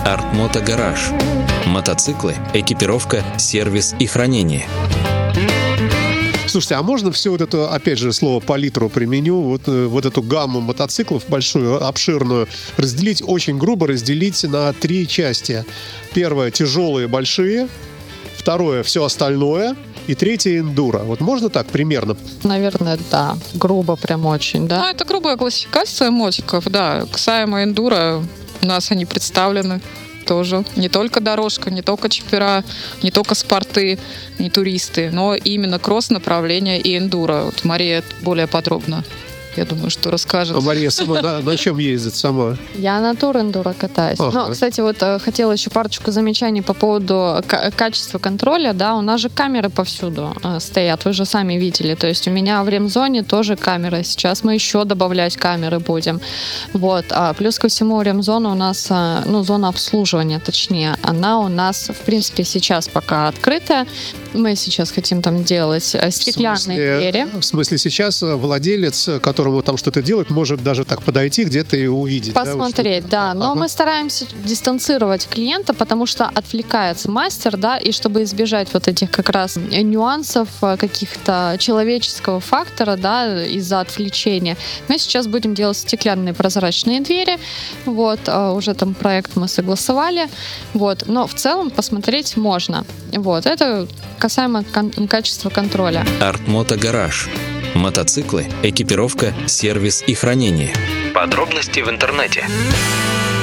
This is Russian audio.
Артмото Гараж. Мотоциклы, экипировка, сервис и хранение. Слушайте, а можно все вот это, опять же, слово палитру применю, вот эту гамму мотоциклов большую, обширную, очень грубо разделить на 3 части. Первое — тяжелые, большие. Второе — все остальное. И третье — эндуро. Вот можно так примерно? Наверное, да. Грубо прям очень, да. Ну, это грубая классификация мотиков, да. Касаемо эндуро, у нас они представлены тоже. Не только дорожка, не только чипера, не только спорты, не туристы, но именно кросс-направление и эндуро. Вот Мария более подробно, я думаю, что расскажет. А Мария сама на чем ездит сама? Я на тур-эндуро катаюсь. Ага. Ну, кстати, вот хотела еще парочку замечаний по поводу качества контроля. Да, у нас же камеры повсюду стоят, вы же сами видели. То есть у меня в ремзоне тоже камеры. Сейчас мы еще добавлять камеры будем. Вот. А плюс ко всему ремзона у нас, зона обслуживания, точнее, она у нас, в принципе, сейчас пока открытая. Мы сейчас хотим там делать стеклянные двери. В смысле, сейчас владелец, которому там что-то делать, может даже так подойти где-то и увидеть. Посмотреть, да. Но мы стараемся дистанцировать клиента, потому что отвлекается мастер, да, и чтобы избежать вот этих как раз нюансов, каких-то человеческого фактора, да, из-за отвлечения, мы сейчас будем делать стеклянные прозрачные двери. Вот, уже там проект мы согласовали. Вот, но в целом посмотреть можно. Вот, это касаемо качества контроля. Артмото Гараж. Мотоциклы, экипировка, сервис и хранение. Подробности в интернете.